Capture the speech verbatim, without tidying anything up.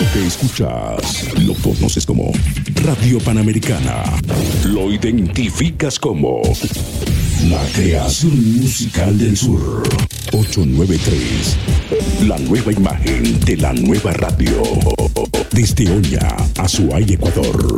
que escuchas lo conoces como Radio Panamericana. Lo identificas como la creación musical del sur. ochocientos noventa y tres. La nueva imagen de la nueva radio. Desde Oña, Azuay, Ecuador.